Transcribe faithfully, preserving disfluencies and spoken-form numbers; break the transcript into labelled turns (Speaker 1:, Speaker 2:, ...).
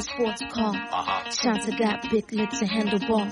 Speaker 1: sports car.
Speaker 2: Uh-huh.
Speaker 1: Shanta got big lips and handlebar.